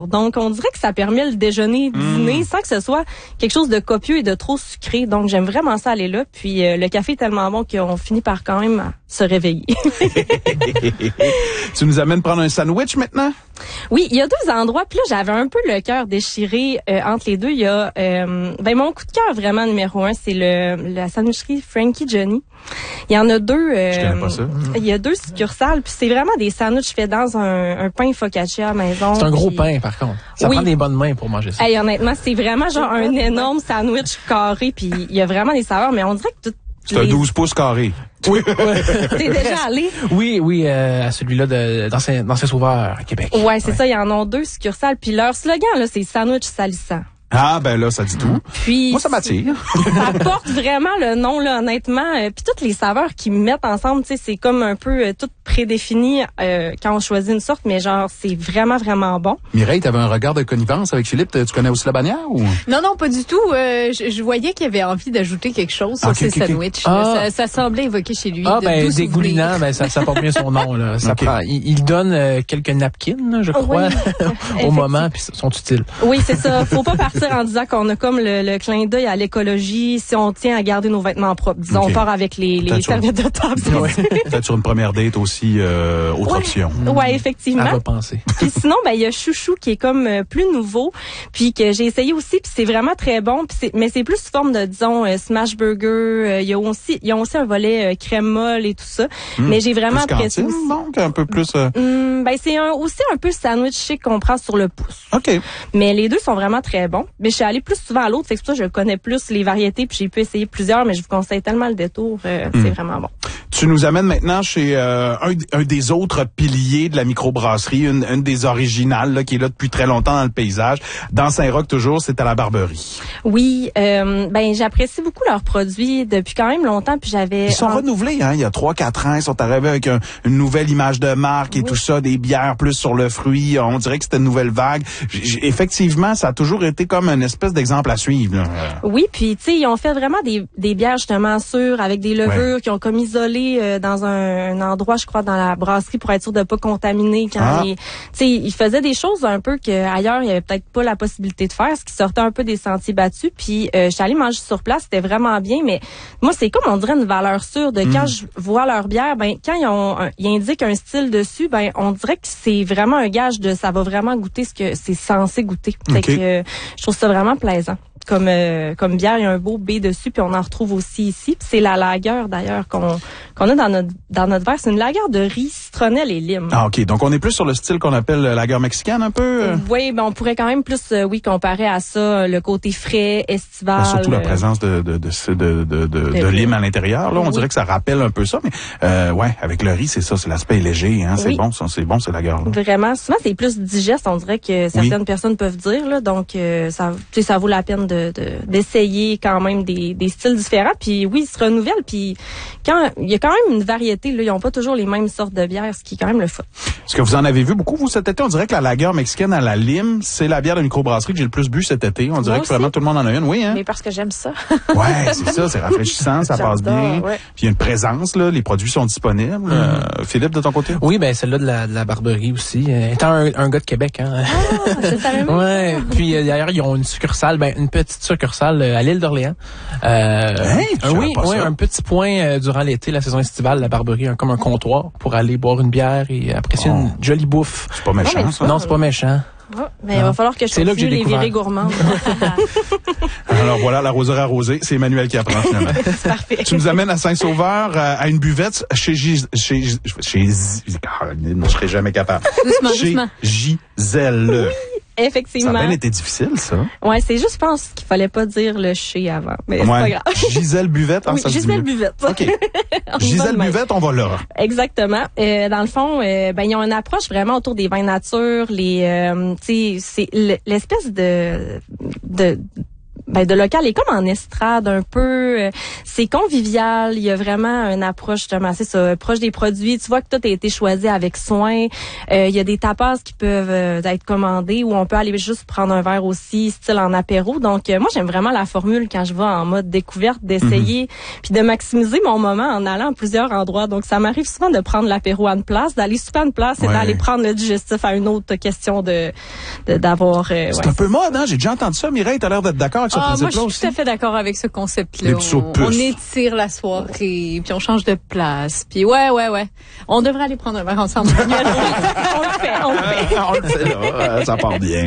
Donc, on dirait que ça permet le déjeuner, dîner, sans que ce soit quelque chose de copieux et de trop sucré. Donc, j'aime vraiment ça aller là. Puis, le café est tellement bon qu'on finit par quand même se réveiller. Tu nous amènes prendre un sandwich maintenant? Oui, il y a 2 endroits. Puis là, j'avais un peu le cœur déchiré entre les deux. Il y a mon coup de cœur vraiment numéro 1, c'est la sandwicherie Frankie Johnny. Il y en a 2. Je connais pas ça. Il y a 2 succursales. Puis c'est vraiment des sandwichs faits dans un pain focaccia à maison. C'est un gros pain, par contre. Ça prend des bonnes mains pour manger ça. Hey, honnêtement, c'est vraiment genre un énorme sandwich carré. Puis il y a vraiment des saveurs. Mais on dirait que c'est un 12 pouces carré. Oui. T'es déjà allé? Oui, à celui-là dans Saint-Sauveur, à Québec. Ouais, c'est ça. Il y en a 2 succursales. Puis leur slogan, là, c'est sandwich salissant. Ah, ben là, ça dit tout. Puis, moi, ça m'attire. Ça porte vraiment le nom, là, honnêtement. Puis toutes les saveurs qu'ils mettent ensemble, tu sais, c'est comme un peu tout prédéfini quand on choisit une sorte, mais genre, c'est vraiment, vraiment bon. Mireille, t'avais un regard de connivence avec Philippe. Tu connais aussi la bannière ou? Non, pas du tout. Je voyais qu'il avait envie d'ajouter quelque chose sur ses sandwichs. Ça semblait évoquer chez lui. Dégoulinant, ça porte bien son nom, là. Ça prend, il donne quelques napkins, je crois, au moment, puis sont utiles. Oui, c'est ça. Faut pas partir en disant qu'on a comme le clin d'œil à l'écologie si on tient à garder nos vêtements propres. Disons, on part avec les serviettes de table. Peut-être sur une première date aussi, autre option. Ouais, effectivement. À repenser. Puis sinon, il y a Chouchou qui est comme plus nouveau, puis que j'ai essayé aussi, puis c'est vraiment très bon. Mais c'est plus sous forme de, disons, smash burger. Ils ont aussi un volet crème molle et tout ça. Mais j'ai vraiment apprécié. Donc un peu plus. C'est aussi un peu sandwich chic qu'on prend sur le pouce. OK. Mais les 2 sont vraiment très bons. Mais je suis allée plus souvent à l'autre, c'est pour ça que je connais plus les variétés, puis j'ai pu essayer plusieurs, mais je vous conseille tellement le détour, c'est vraiment bon. Tu nous amènes maintenant chez un des autres piliers de la microbrasserie, une des originales là, qui est là depuis très longtemps dans le paysage. Dans Saint-Roch toujours, c'est à la Barberie. Oui, j'apprécie beaucoup leurs produits depuis quand même longtemps, puis Ils sont renouvelés, hein. Il y a 3-4 ans, ils sont arrivés avec une nouvelle image de marque et tout ça, des bières plus sur le fruit. On dirait que c'était une nouvelle vague. Effectivement, ça a toujours été comme une espèce d'exemple à suivre. Là. Oui, puis tu sais, ils ont fait vraiment des bières justement sûres avec des levures qui ont comme isolé dans un endroit, je crois, dans la brasserie pour être sûr de pas contaminer quand tu sais, ils faisaient des choses un peu que ailleurs il y avait peut-être pas la possibilité de faire, ce qui sortait un peu des sentiers battus. Puis je suis allée manger sur place, c'était vraiment bien, mais moi c'est comme on dirait une valeur sûre de quand je vois leur bière, quand ils indiquent un style dessus, on dirait que c'est vraiment un gage de ça va vraiment goûter ce que c'est censé goûter. Fait que je trouve ça vraiment plaisant. Comme bière, il y a un beau B dessus, puis on en retrouve aussi ici. Puis c'est la lager d'ailleurs qu'on a dans notre verre. C'est une lager de riz, citronnelle et lime. Ah OK, donc on est plus sur le style qu'on appelle lager mexicaine un peu. Oui, on pourrait quand même plus comparer à ça le côté frais, estival. Surtout la présence de lime à l'intérieur. Là, on dirait que ça rappelle un peu ça, mais avec le riz, c'est ça, c'est l'aspect léger. Hein, c'est bon, ça, c'est bon, c'est lager. Vraiment, souvent c'est plus digeste, on dirait que certaines personnes peuvent dire là. Donc ça vaut la peine d'essayer quand même des styles différents. Puis oui, ils se renouvellent. Puis il y a quand même une variété. Là, ils n'ont pas toujours les mêmes sortes de bières, ce qui est quand même le fun. Est-ce que vous en avez vu beaucoup, vous, cet été? On dirait que la lager mexicaine à la lime, c'est la bière de microbrasserie que j'ai le plus bu cet été. On dirait que vraiment tout le monde en a une. Oui, hein? Mais parce que j'aime ça. Ouais, c'est ça. C'est rafraîchissant, ça passe bien. Ouais. Puis il y a une présence, là. Les produits sont disponibles. Philippe, de ton côté? Oui, celle-là de la Barberie aussi. Étant un gars de Québec, hein. Ah, je savais même. Ouais. Puis d'ailleurs, ils ont une succursale, une petite succursale à l'île d'Orléans. Un petit point durant l'été, la saison estivale, la Barberie, comme un comptoir pour aller boire une bière et apprécier une jolie bouffe. C'est pas méchant, ça? Non, c'est pas méchant. Mais il va falloir que je continue les virées gourmandes. Alors voilà, l'arroseur arrosé, c'est Emmanuel qui apprend finalement. C'est parfait. Tu nous amènes à Saint-Sauveur à une buvette chez je serai jamais capable. Doucement. Gisèle. Oui. Effectivement. Ça a bien été difficile, ça. Ouais, c'est juste, je pense qu'il fallait pas dire le chez avant. Mais c'est pas grave. Gisèle Buvette, oui, Gisèle Buvette. OK. Gisèle Buvette, on va là. Exactement. Dans le fond, ils ont une approche vraiment autour des vins nature, c'est l'espèce de de local est comme en estrade un peu. C'est convivial. Il y a vraiment une approche justement, c'est ça, proche des produits. Tu vois que tout a été choisi avec soin. Il y a des tapas qui peuvent être commandés ou on peut aller juste prendre un verre aussi, style en apéro. Donc moi j'aime vraiment la formule quand je vais en mode découverte, d'essayer puis de maximiser mon moment en allant à plusieurs endroits. Donc ça m'arrive souvent de prendre l'apéro à une place, d'aller souper à une place et d'aller prendre le digestif à une autre question d'avoir. C'est un peu mode, hein? J'ai déjà entendu ça. Mireille, t'as l'air d'être d'accord avec ce principe-là aussi. Moi, je suis tout à fait d'accord avec ce concept-là. On étire la soirée, puis on change de place. Puis ouais. On devrait aller prendre un verre ensemble. on le fait là, ça part bien.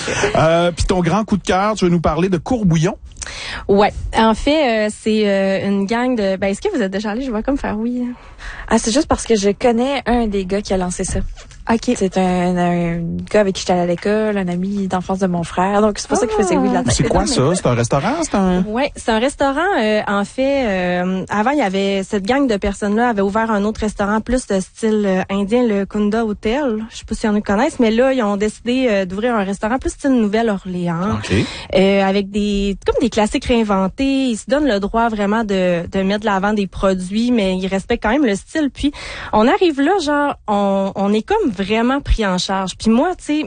Puis ton grand coup de cœur, tu veux nous parler de Courbouillon? Ouais. En fait, c'est une gang de... est-ce que vous êtes déjà allé? Je vois comme faire oui. C'est juste parce que je connais un des gars qui a lancé ça. OK. C'est un gars avec qui j'étais allée à l'école, un ami d'enfance de mon frère. Donc, c'est pour ça qu'il faisait oui de la tête. C'est quoi ça? C'est un restaurant? Oui, c'est un restaurant. En fait, avant, il y avait cette gang de personnes-là avait ouvert un autre restaurant plus de style indien, le Kunda Hotel. Je sais pas si on le connaissent, mais là, ils ont décidé d'ouvrir un restaurant plus style Nouvelle-Orléans. Okay. Avec des classiques réinventés. Ils se donnent le droit vraiment de mettre de l'avant des produits, mais ils respectent quand même le style. Puis, on arrive là, genre, on est comme vraiment pris en charge. Puis moi, tu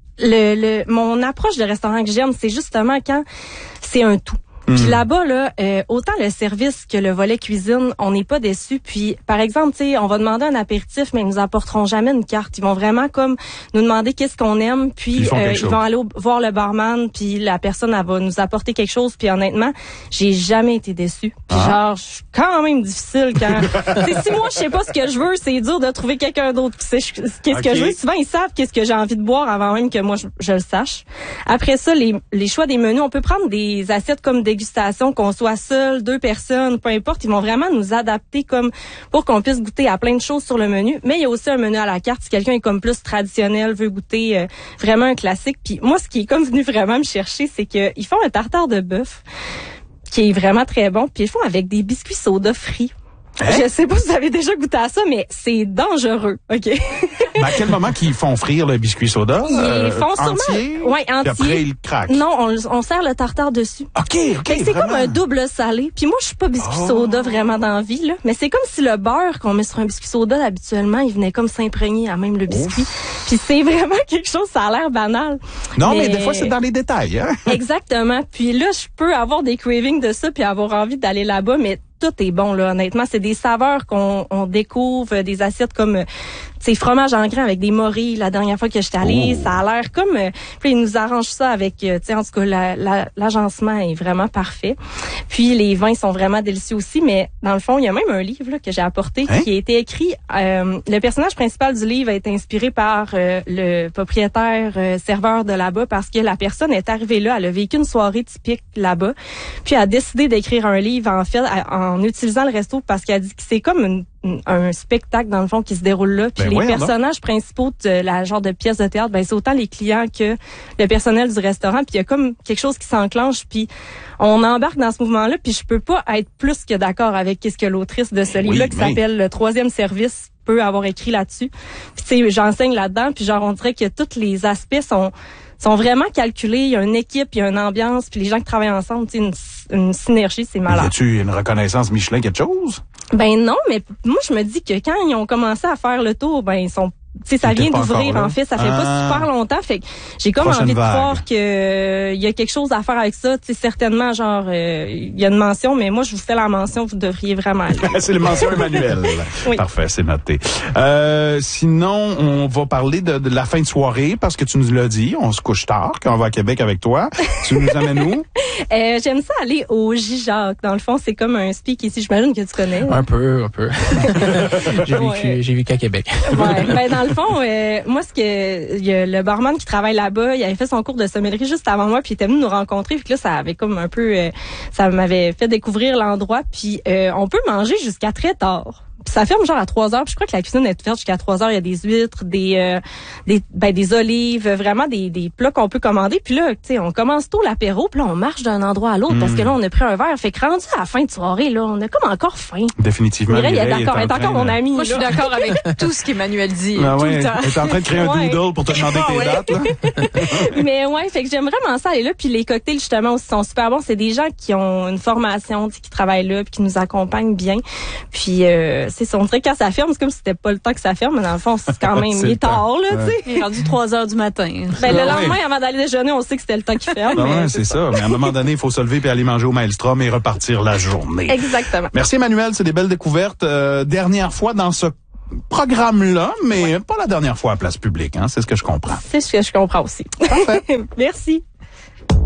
sais, mon approche de restaurant que j'aime, c'est justement quand c'est un tout. Puis là-bas, là, autant le service que le volet cuisine, on n'est pas déçus. Puis, par exemple, tu sais, on va demander un apéritif, mais ils nous apporteront jamais une carte. Ils vont vraiment comme nous demander qu'est-ce qu'on aime, puis ils vont aller voir le barman, puis la personne, elle va nous apporter quelque chose. Puis honnêtement, j'ai jamais été déçue. Puis genre, je suis quand même difficile quand... si moi, je sais pas ce que je veux, c'est dur de trouver quelqu'un d'autre qui sait qu'est-ce que je veux. Souvent, ils savent qu'est-ce que j'ai envie de boire avant même que moi, je le sache. Après ça, les choix des menus, on peut prendre des assiettes comme dégustation, qu'on soit seul, 2 personnes, peu importe, ils vont vraiment nous adapter comme pour qu'on puisse goûter à plein de choses sur le menu. Mais il y a aussi un menu à la carte si quelqu'un est comme plus traditionnel, veut goûter vraiment un classique. Puis moi, ce qui est comme venu vraiment me chercher, c'est que ils font un tartare de bœuf qui est vraiment très bon. Puis ils font avec des biscuits soda frits. Hein? Je sais pas si vous avez déjà goûté à ça, mais c'est dangereux, OK? Mais à quel moment qu'ils font frire le biscuit soda? Ils font sûrement... Entier? Oui, entier. Puis après, ils craquent. Non, on sert le tartare dessus. OK, c'est comme un double salé. Puis moi, je suis pas biscuit soda vraiment dans la vie, là. Mais c'est comme si le beurre qu'on met sur un biscuit soda, habituellement, il venait comme s'imprégner à même le biscuit. Puis c'est vraiment quelque chose, ça a l'air banal. Non, mais des fois, c'est dans les détails, hein? Exactement. Puis là, je peux avoir des cravings de ça puis avoir envie d'aller là-bas, mais tout est bon, là, honnêtement. C'est des saveurs qu'on découvre, des assiettes comme, tu sais, fromage en grains avec des morilles. La dernière fois que j'étais allée, ça a l'air comme, puis ils nous arrangent ça avec, tu sais, en tout cas, l'agencement est vraiment parfait. Puis les vins sont vraiment délicieux aussi, mais dans le fond, il y a même un livre là, que j'ai apporté qui a été écrit. Le personnage principal du livre a été inspiré par le propriétaire serveur de là-bas parce que la personne est arrivée là, elle a vécu une soirée typique là-bas, puis a décidé d'écrire un livre en fait en utilisant le resto parce qu'elle dit que c'est comme un spectacle dans le fond qui se déroule là, puis les personnages principaux de la genre de pièce de théâtre, c'est autant les clients que le personnel du restaurant, puis il y a comme quelque chose qui s'enclenche, puis on embarque dans ce mouvement-là, puis je peux pas être plus que d'accord avec ce que l'autrice de ce livre-là qui s'appelle Le Troisième Service peut avoir écrit là-dessus. Puis tu sais, j'enseigne là-dedans, puis genre on dirait que tous les aspects sont vraiment calculés. Il y a une équipe, il y a une ambiance, puis les gens qui travaillent ensemble, tu sais, une synergie, c'est malade. Y a-tu une reconnaissance Michelin, quelque chose? Ben non, mais moi je me dis que quand ils ont commencé à faire le tour, ils sont, tu sais, ça vient d'ouvrir en fait, ça fait pas super longtemps, fait que j'ai comme envie de croire que il y a quelque chose à faire avec ça, tu sais, certainement genre il y a une mention, mais moi je vous fais la mention, vous devriez vraiment aller. C'est la mention Emmanuel. Oui. Parfait, c'est noté. Sinon, on va parler de la fin de soirée parce que tu nous l'as dit, on se couche tard quand on va à Québec avec toi. Tu nous amènes où? J'aime ça aller au J-Jacques. Dans le fond, c'est comme un speak ici, j'imagine que tu connais. Un peu. J'ai vécu à Québec. Ouais. Dans le fond, moi, il y a le barman qui travaille là-bas, il avait fait son cours de sommellerie juste avant moi, puis il était venu nous rencontrer, puis là, ça avait comme un peu, ça m'avait fait découvrir l'endroit, puis on peut manger jusqu'à très tard. Puis ça ferme genre à 3h. Puis je crois que la cuisine est ouverte jusqu'à 3h. Il y a des huîtres, des olives, vraiment des plats qu'on peut commander. Puis là, tu sais, on commence tôt l'apéro, puis là, on marche d'un endroit à l'autre parce que là, on a pris un verre. Fait que rendu à la fin de soirée, là, on a comme encore faim. Définitivement. Mireille est encore mon ami. Moi, je suis d'accord avec tout ce qu'Emmanuel dit tout le temps. Elle est en train de créer un doodle pour te demander tes dates, là. Mais ouais, fait que j'aime vraiment ça aller là. Puis les cocktails, justement, aussi sont super bons. C'est des gens qui ont une formation, qui travaillent là, puis qui nous accompagnent bien. Puis c'est ça. On dirait que quand ça ferme, c'est comme si c'était pas le temps que ça ferme, mais dans le fond, c'est quand même il est tard, là, tu sais. Il est rendu 3h du matin. Ben, le lendemain, avant d'aller déjeuner, on sait que c'était le temps qui ferme. C'est ça. Mais à un moment donné, il faut se lever puis aller manger au Maelstrom et repartir la journée. Exactement. Merci Emmanuel, c'est des belles découvertes. Dernière fois dans ce programme-là, mais pas la dernière fois à Place Publique, hein, c'est ce que je comprends. C'est ce que je comprends aussi. Parfait. Merci.